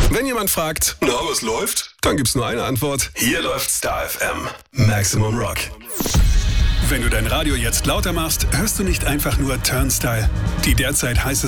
Wenn jemand fragt, na, was läuft? Dann gibt's nur eine Antwort. Hier läuft Star FM. Maximum Rock. Wenn du dein Radio jetzt lauter machst, hörst du nicht einfach nur Turnstile. Die derzeit heiße